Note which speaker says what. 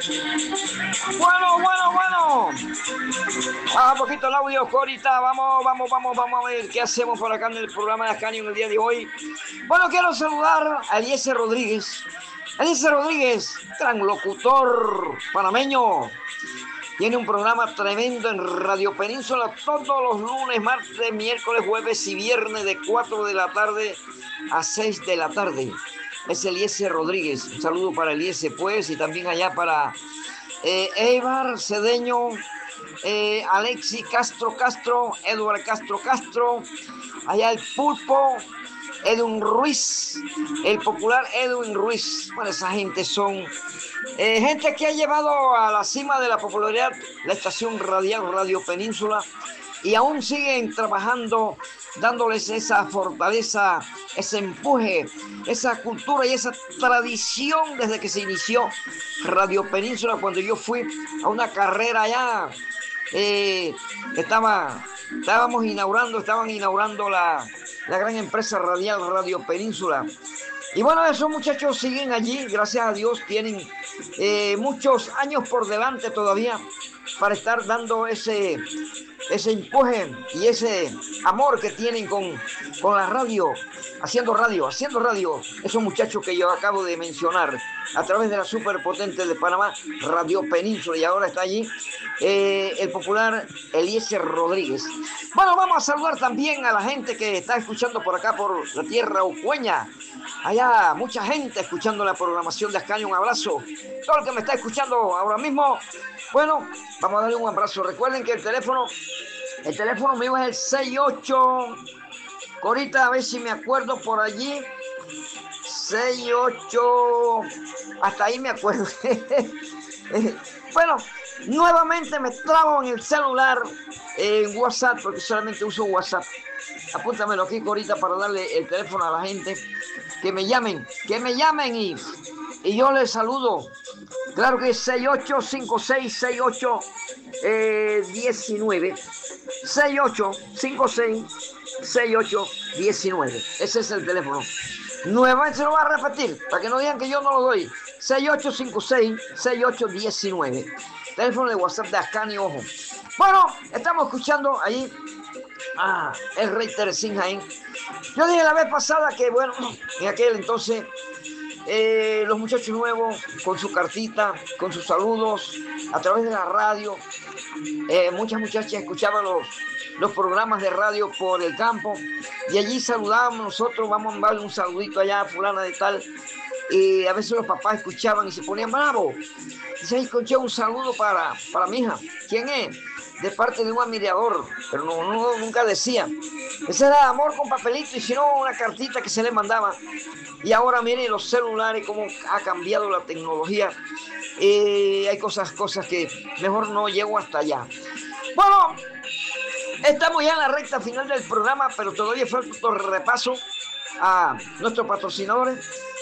Speaker 1: Bueno. Baja un poquito el audio, Corita. Vamos a ver qué hacemos por acá en el programa de Ascanio en el día de hoy. Bueno, quiero saludar a Eliezer Rodríguez. Eliezer Rodríguez, gran locutor panameño. Tiene un programa tremendo en Radio Península todos los lunes, martes, miércoles, jueves y viernes de 4 de la tarde a 6 de la tarde. Es Eliezer Rodríguez. Un saludo para Eliezer, pues, y también allá para Eibar Cedeño, Alexi Castro, Eduardo Castro, allá el Pulpo, Edwin Ruiz, el popular Edwin Ruiz. Bueno, esa gente son gente que ha llevado a la cima de la popularidad la estación radial Radio Península y aún siguen trabajando, dándoles esa fortaleza, ese empuje, esa cultura y esa tradición desde que se inició Radio Península. Cuando yo fui a una carrera allá, estaban inaugurando la gran empresa radial Radio Península. Y bueno, esos muchachos siguen allí, gracias a Dios, tienen muchos años por delante todavía para estar dando ese empuje y ese amor que tienen con la radio, haciendo radio, esos muchachos que yo acabo de mencionar, a través de la superpotente de Panamá, Radio Península, y ahora está allí el popular Eliezer Rodríguez. Bueno, vamos a saludar también a la gente que está escuchando por acá, por la tierra ucueña. Allá mucha gente escuchando la programación de Ascanio. Un abrazo. Todo el que me está escuchando ahora mismo, bueno, vamos a darle un abrazo. Recuerden que el teléfono mío es el 68, Corita, a ver si me acuerdo por allí, 68, hasta ahí me acuerdo. Bueno, nuevamente me trabo en el celular, en WhatsApp, porque solamente uso WhatsApp. Apúntamelo aquí, Corita, para darle el teléfono a la gente, que me llamen y yo les saludo. Claro que es 68566819. 68566819. Ese es el teléfono. Nuevamente se lo voy a repetir para que no digan que yo no lo doy. 68566819. Teléfono de WhatsApp de Ascanio, ojo. Bueno, estamos escuchando ahí el Rey Teresín Jaén. Yo dije la vez pasada que, bueno, en aquel entonces los muchachos nuevos con su cartita, con sus saludos a través de la radio, muchas muchachas escuchaban los programas de radio por el campo y allí saludábamos nosotros, vamos a darle un saludito allá a fulana de tal, y a veces los papás escuchaban y se ponían bravos. Dice, escuché un saludo para mi hija. ¿Quién es? De parte de un admirador, pero nunca decía. Ese era amor con papelito y si no una cartita que se le mandaba. Y ahora miren los celulares, cómo ha cambiado la tecnología. Hay cosas que mejor no llego hasta allá. Bueno, estamos ya en la recta final del programa, pero todavía falta otro repaso a nuestros patrocinadores.